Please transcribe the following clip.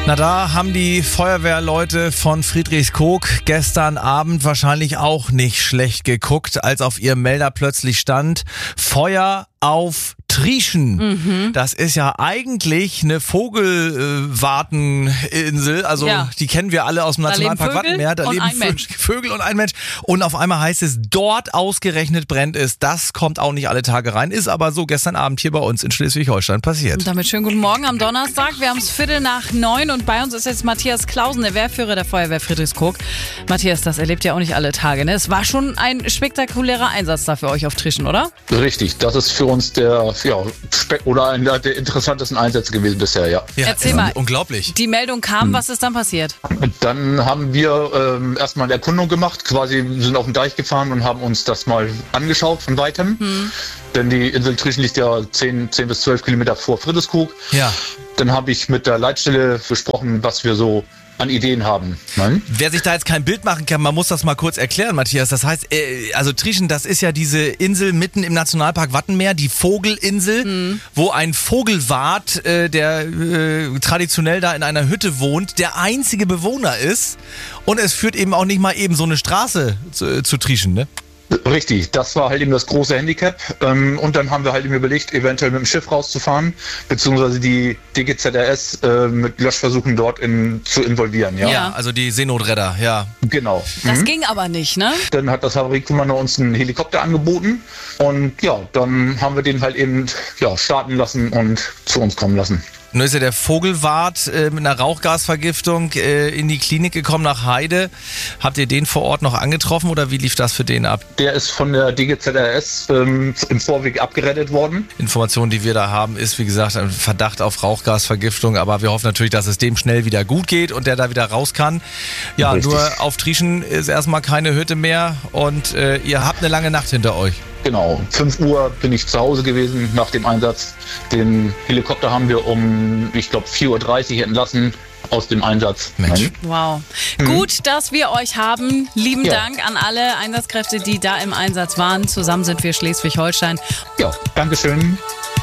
Na, da haben die Feuerwehrleute von Friedrichskoog gestern Abend wahrscheinlich auch nicht schlecht geguckt, als auf ihrem Melder plötzlich stand: Feuer auf Trieschen. Das ist ja eigentlich eine Vogelwarteninsel, also die kennen wir alle aus dem Nationalpark Wattenmeer. Da leben Vögel und ein Mensch. Und auf einmal heißt es, dort ausgerechnet brennt es. Das kommt auch nicht alle Tage rein, ist aber so gestern Abend hier bei uns in Schleswig-Holstein passiert. Und damit schönen guten Morgen am Donnerstag. Wir haben es 8:45 und bei uns ist jetzt Matthias Clausen, der Wehrführer der Feuerwehr Friedrichskoog. Matthias, das erlebt ihr auch nicht alle Tage, ne? Es war schon ein spektakulärer Einsatz da für euch auf Trieschen, oder? Richtig, das ist für uns einer der interessantesten Einsätze gewesen bisher, ja. Erzähl mal. Unglaublich. Die Meldung kam, was ist dann passiert? Und dann haben wir erstmal eine Erkundung gemacht, quasi sind auf den Deich gefahren und haben uns das mal angeschaut von Weitem. Denn die Insel Trieschen liegt ja 10 bis 12 Kilometer vor Friedrichskoog. Ja. Dann habe ich mit der Leitstelle besprochen, was wir so an Ideen haben. Nein? Wer sich da jetzt kein Bild machen kann, man muss das mal kurz erklären, Matthias. Das heißt, also Trieschen, das ist ja diese Insel mitten im Nationalpark Wattenmeer, die Vogelinsel, wo ein Vogelwart, der traditionell da in einer Hütte wohnt, der einzige Bewohner ist. Und es führt eben auch nicht mal eben so eine Straße zu Trieschen, ne? Richtig, das war halt eben das große Handicap. Und dann haben wir halt eben überlegt, eventuell mit dem Schiff rauszufahren, beziehungsweise die DGZRS mit Löschversuchen dort zu involvieren. Ja, also die Seenotretter, ja. Genau. Das ging aber nicht, ne? Dann hat das Havariekommando uns einen Helikopter angeboten und dann haben wir den halt eben starten lassen und zu uns kommen lassen. Nun ist ja der Vogelwart mit einer Rauchgasvergiftung in die Klinik gekommen nach Heide. Habt ihr den vor Ort noch angetroffen oder wie lief das für den ab? Der ist von der DGZRS im Vorweg abgerettet worden. Information, die wir da haben, ist wie gesagt ein Verdacht auf Rauchgasvergiftung, aber wir hoffen natürlich, dass es dem schnell wieder gut geht und der da wieder raus kann. Ja, richtig. Nur auf Trieschen ist erstmal keine Hütte mehr und ihr habt eine lange Nacht hinter euch. Genau, 5 Uhr bin ich zu Hause gewesen nach dem Einsatz. Den Helikopter haben wir um, ich glaube, 4:30 Uhr entlassen aus dem Einsatz. Mensch. Wow. Gut, dass wir euch haben. Lieben Dank an alle Einsatzkräfte, die da im Einsatz waren. Zusammen sind wir Schleswig-Holstein. Ja, Dankeschön.